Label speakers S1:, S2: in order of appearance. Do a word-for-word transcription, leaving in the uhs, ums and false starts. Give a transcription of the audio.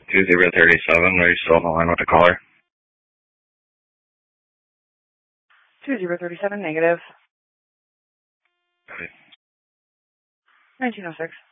S1: two zero three seven. Are you still on the line with the caller?
S2: two zero three seven, negative.
S1: Okay.
S2: nineteen oh six.